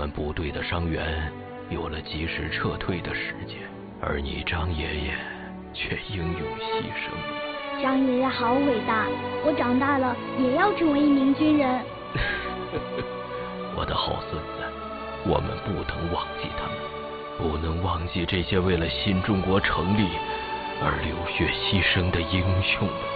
们部队的伤员有了及时撤退的时间，而你张爷爷却英勇牺牲了。 张爷爷好伟大，我长大了也要成为一名军人。 我的好孙子，我们不能忘记他们，不能忘记这些为了新中国成立而流血牺牲的英雄们。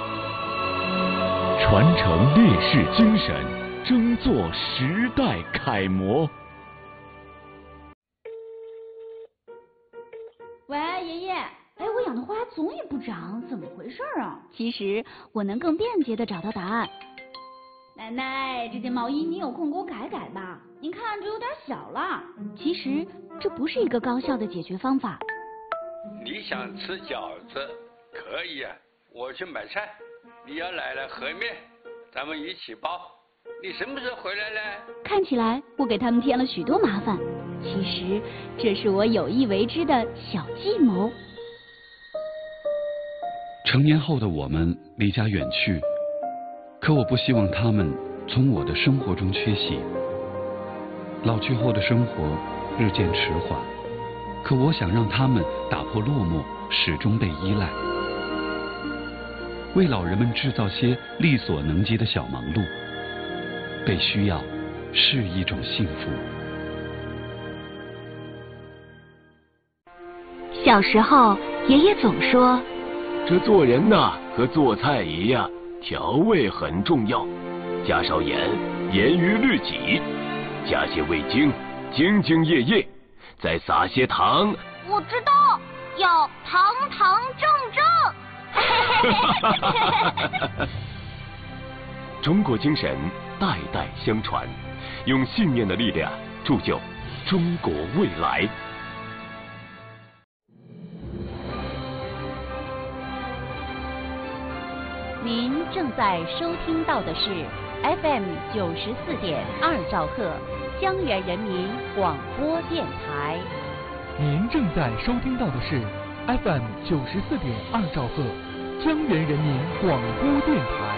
传承烈士精神，争做时代楷模。 喂，爷爷，我养的花总也不长，怎么回事啊？ 其实我能更便捷地找到答案。 奶奶，这件毛衣你有空给我改改吧，您看这有点小了。 其实这不是一个高效的解决方法。 你想吃饺子可以啊，我去买菜，你要来了和面，咱们一起包。你什么时候回来呢？ 看起来我给他们添了许多麻烦，其实这是我有意为之的小计谋。 成年后的我们离家远去，可我不希望他们从我的生活中缺席。老去后的生活日渐迟缓，可我想让他们打破落寞，始终被依赖，为老人们制造些力所能及的小忙碌。被需要是一种幸福。 小时候，爷爷总说， 这做人呐，和做菜一样，调味很重要，加少盐，严于律己；加些味精，兢兢业业；再撒些糖。 我知道，要堂堂正正。 中国精神代代相传，用信念的力量铸就中国未来。 您正在收听到的是 FM 94.2兆赫江源人民广播电台。 您正在收听到的是 FM 94.2兆赫江源人民广播电台。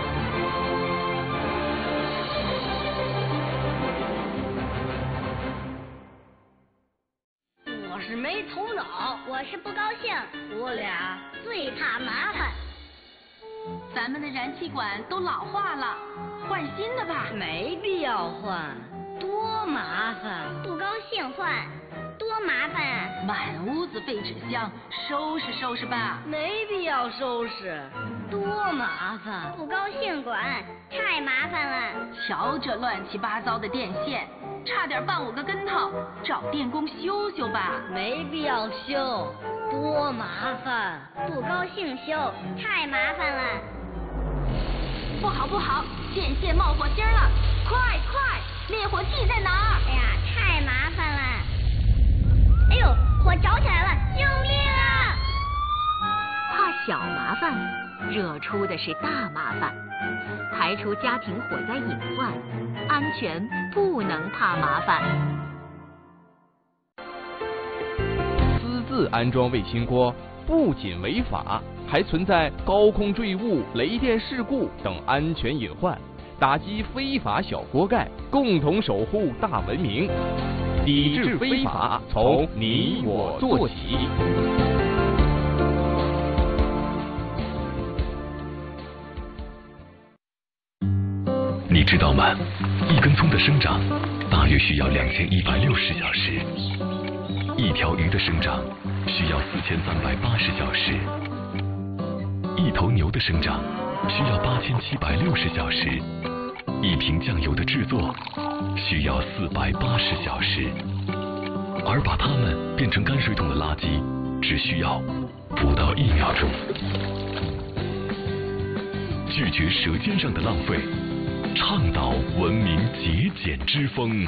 我是没头脑，我是不高兴，我俩最怕麻烦。 咱们的燃气管都老化了，换新的吧。 没必要换，多麻烦。不高兴换，多麻烦啊！ 满屋子废纸箱，收拾收拾吧。 没必要收拾，多麻烦。不高兴管，太麻烦了。 瞧这乱七八糟的电线，差点绊我个跟头，找电工修修吧。 没必要修，多麻烦。不高兴修，太麻烦了。 不好不好，电线冒火星了，快快，灭火器在哪儿？ 哎呀，太麻烦了。哎呦，火着起来了，救命啊！ 怕小麻烦，惹出的是大麻烦。排除家庭火灾隐患，安全不能怕麻烦。 私自安装卫星锅不仅违法，还存在高空坠物、雷电事故等安全隐患，打击非法小锅盖，共同守护大文明。抵制非法，从你我做起。 你知道吗？一根葱的生长大约需要2160小时，一条鱼的生长需要4380小时，一头牛的生长需要8760小时，一瓶酱油的制作需要480小时，而把它们变成泔水桶的垃圾只需要不到1秒钟。拒绝舌尖上的浪费，倡导文明节俭之风，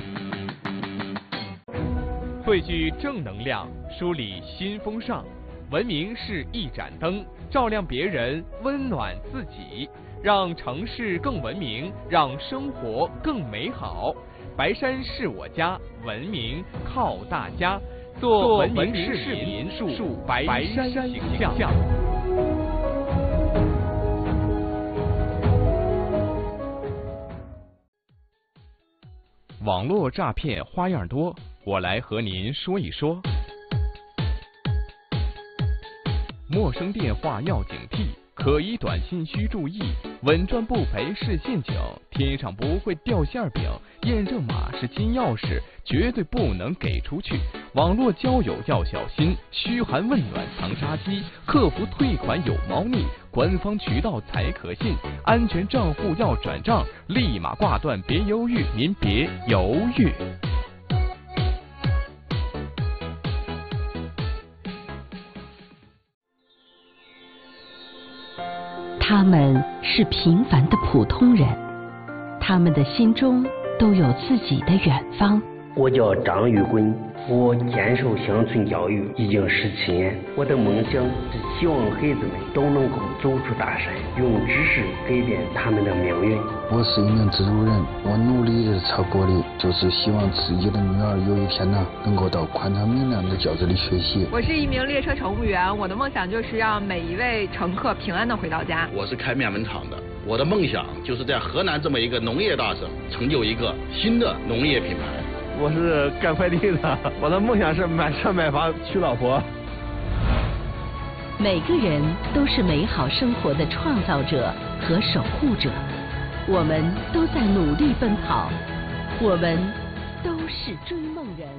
汇聚正能量，梳理新风尚。文明是一盏灯，照亮别人，温暖自己，让城市更文明，让生活更美好。白山是我家，文明靠大家。做文明市民，树白山形象。 网络诈骗花样多，我来和您说一说。陌生电话要警惕，可疑短信需注意，稳赚不赔是陷阱，天上不会掉馅饼，验证码是金钥匙，绝对不能给出去。网络交友要小心，嘘寒问暖藏杀机，客服退款有猫腻，官方渠道才可信，安全账户要转账，立马挂断，别犹豫，您别犹豫。 他们是平凡的普通人，他们的心中都有自己的远方。 我叫张玉坤，我坚守乡村教育已经17年。我的梦想是希望孩子们都能够走出大山，用知识改变他们的命运。 我是一名自主人，我努力的朝过的就是希望自己的女儿有一天能够到宽敞明亮的教室里学习。 我是一名列车乘务员，我的梦想就是让每一位乘客平安的回到家。 我是开面粉厂的，我的梦想就是在河南这么一个农业大省，成就一个新的农业品牌。 我是干快递的，我的梦想是买车买房娶老婆。 每个人都是美好生活的创造者和守护者，我们都在努力奔跑，我们都是追梦人。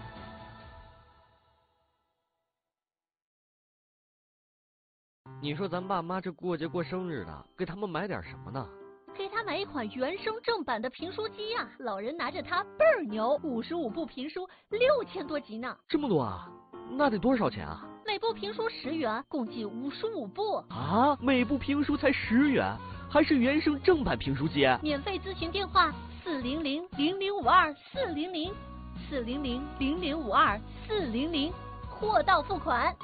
你说咱爸妈这过节过生日的，给他们买点什么呢？ 给他买一款原声正版的评书机啊，老人拿着它倍儿牛，55部评书6000多集呢。 这么多啊？那得多少钱啊？ 每部评书10元，共计55部。 啊，每部评书才10元，还是原声正版评书机？ 免费咨询电话400-0052-400，400-0052-400，货到付款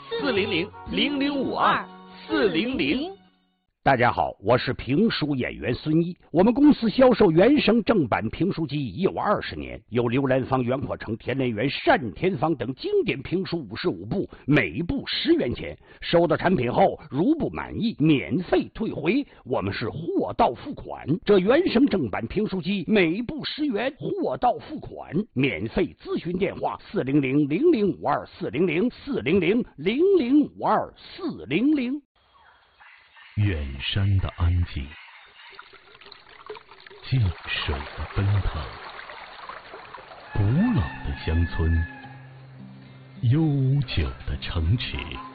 400-0052-400。 大家好，我是评书演员孙一。我们公司销售原声正版评书机已有20年，有刘兰芳、袁阔成、田连元、单田芳等经典评书55部，每部10元钱。收到产品后，如不满意，免费退回。我们是货到付款。这原声正版评书机每部10元，货到付款。免费咨询电话400-0052-400，400-0052-400。 远山的安静，静水的奔腾，古老的乡村，悠久的城池，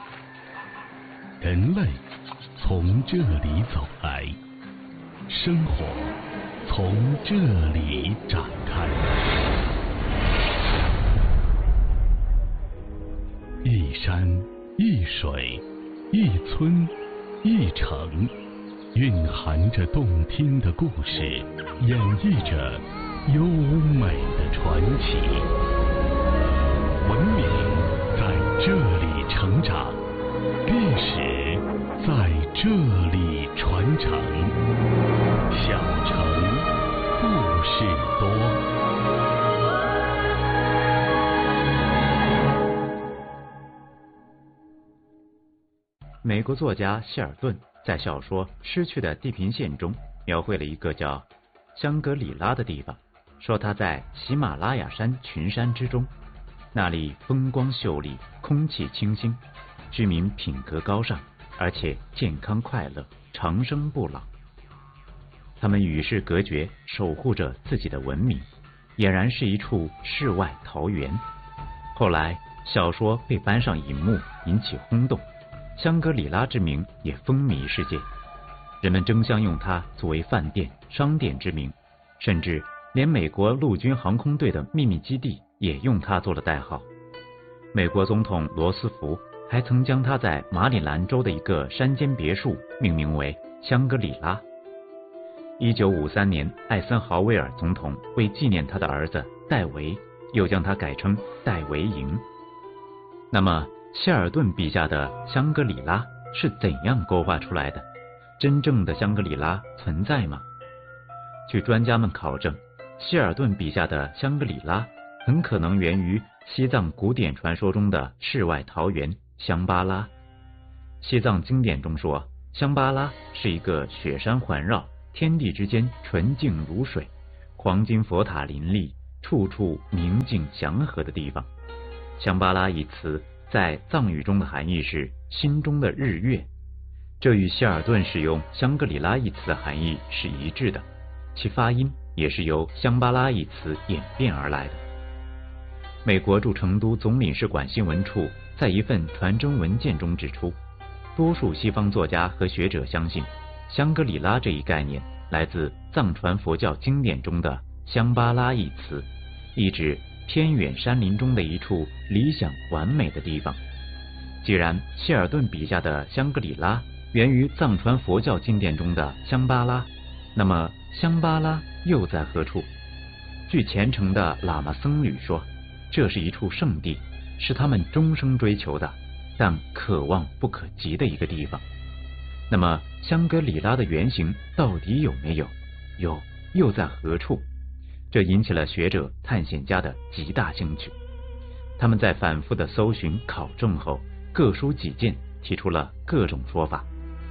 人类从这里走来，生活从这里展开。一山一水一村一城，蕴含着动听的故事，演绎着优美的传奇。文明在这里成长，历史在这里传承。小城故事多。 美国作家希尔顿在小说《失去的地平线》中描绘了一个叫香格里拉的地方，说它在喜马拉雅山群山之中，那里风光秀丽，空气清新，居民品格高尚，而且健康快乐，长生不老。他们与世隔绝，守护着自己的文明，俨然是一处世外桃源。后来小说被搬上荧幕，引起轰动，香格里拉之名也风靡世界，人们争相用它作为饭店、商店之名，甚至连美国陆军航空队的秘密基地也用它做了代号。美国总统罗斯福还曾将它在马里兰州的一个山间别墅命名为香格里拉。1953年，艾森豪威尔总统为纪念他的儿子戴维，又将它改称戴维营。那么希尔顿笔下的香格里拉是怎样勾画出来的？真正的香格里拉存在吗？据专家们考证，希尔顿笔下的香格里拉很可能源于西藏古典传说中的世外桃源香巴拉。西藏经典中说，香巴拉是一个雪山环绕，天地之间纯净如水，黄金佛塔林立， 处处宁静祥和的地方。香巴拉一词在藏语中的含义是心中的日月，这与希尔顿使用香格里拉一词的含义是一致的，其发音也是由香巴拉一词演变而来的。美国驻成都总领事馆新闻处在一份传真文件中指出，多数西方作家和学者相信香格里拉这一概念来自藏传佛教经典中的香巴拉一词，意指偏远山林中的一处理想完美的地方。既然希尔顿笔下的香格里拉源于藏传佛教经典中的香巴拉，那么香巴拉又在何处？据虔诚的喇嘛僧侣说，这是一处圣地，是他们终生追求的，但可望不可及的一个地方。那么香格里拉的原型到底有没有？有，又在何处？这引起了学者探险家的极大兴趣。他们在反复的搜寻考证后，各抒己见，提出了各种说法。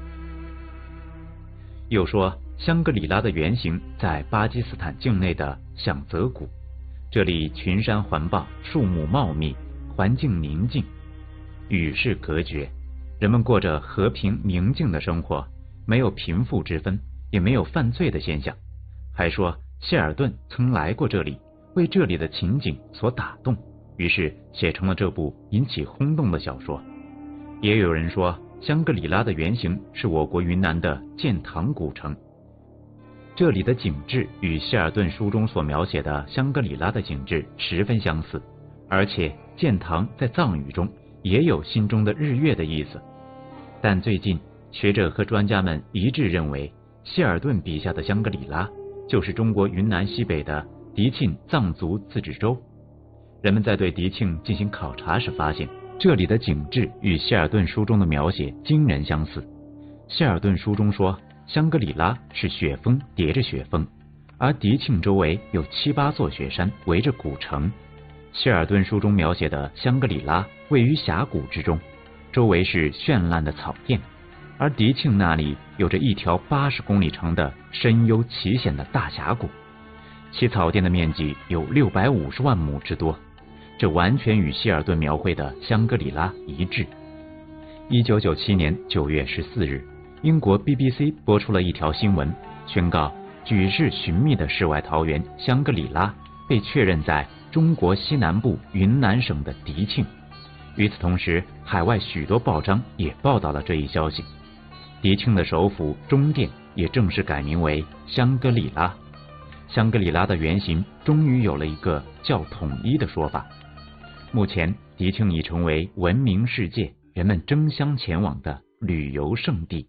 又说香格里拉的原型在巴基斯坦境内的响泽谷，这里群山环抱，树木茂密，环境宁静，与世隔绝，人们过着和平宁静的生活，没有贫富之分，也没有犯罪的现象。还说谢尔顿曾来过这里，为这里的情景所打动，于是写成了这部引起轰动的小说。也有人说香格里拉的原型是我国云南的建塘古城，这里的景致与希尔顿书中所描写的香格里拉的景致十分相似，而且建塘在藏语中也有心中的日月的意思。但最近学者和专家们一致认为，希尔顿笔下的香格里拉就是中国云南西北的迪庆藏族自治州。人们在对迪庆进行考察时发现，这里的景致与希尔顿书中的描写惊人相似。希尔顿书中说，香格里拉是雪峰叠着雪峰，而迪庆周围有7、8座雪山围着古城。希尔顿书中描写的香格里拉位于峡谷之中，周围是绚烂的草甸，而迪庆那里有着一条80公里长的深幽奇险的大峡谷，其草甸的面积有650万亩之多，这完全与希尔顿描绘的香格里拉一致。1997年9月14日，英国 BBC 播出了一条新闻，宣告举世寻觅的世外桃源香格里拉被确认在中国西南部云南省的迪庆。与此同时，海外许多报章也报道了这一消息。迪庆的首府中甸也正式改名为香格里拉。香格里拉的原型终于有了一个较统一的说法。目前迪庆已成为闻名世界，人们争相前往的旅游胜地。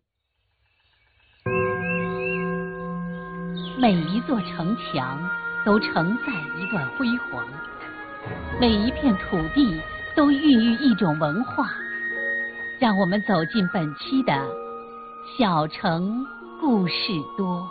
每一座城墙都承载一段辉煌，每一片土地都孕育一种文化。让我们走进本期的小城故事多。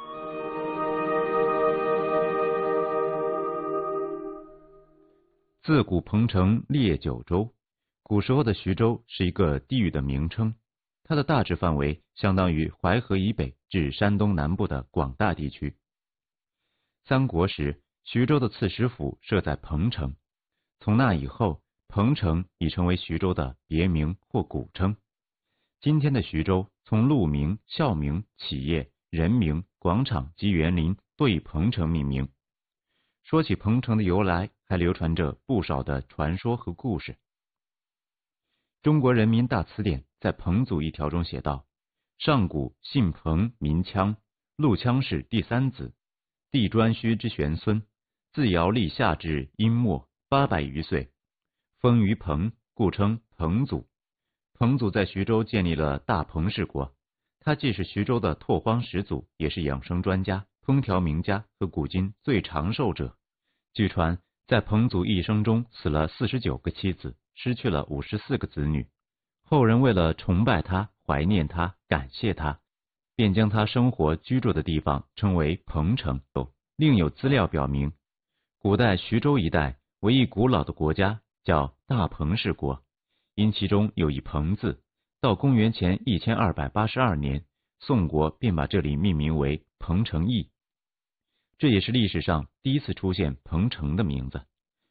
自古彭城列九州，古时候的徐州是一个地域的名称，它的大致范围相当于淮河以北至山东南部的广大地区。三国时，徐州的刺史府设在彭城，从那以后，彭城已成为徐州的别名或古称。今天的徐州，从路名、校名、企业、人名、广场及园林都以彭城命名。说起彭城的由来，还流传着不少的传说和故事。中国人民大词典在彭祖一条中写道：上古姓彭，名羌，陆羌氏第3子，帝颛顼之玄孙，自尧历夏至殷末800余岁，封于彭，故称彭祖。彭祖在徐州建立了大彭氏国，他既是徐州的拓荒始祖，也是养生专家、烹调名家和古今最长寿者。据传，在彭祖一生中死了49个妻子，失去了54个子女。后人为了崇拜他、怀念他、感谢他，便将他生活居住的地方称为彭城。另有资料表明，古代徐州一带为一古老的国家，叫大彭氏国，因其中有一彭字，到公元前1282年，宋国便把这里命名为彭城邑。 这也是历史上第一次出现彭城的名字。